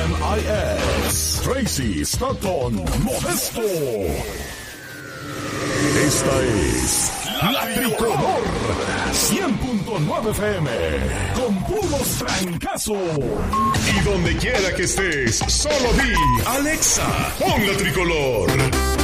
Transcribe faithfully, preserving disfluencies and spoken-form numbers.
M I S, Tracy Stockton Modesto. Esta es La Tricolor cien punto nueve F M, con puros francazos. Y donde quiera que estés, solo di Alexa, pon La Tricolor.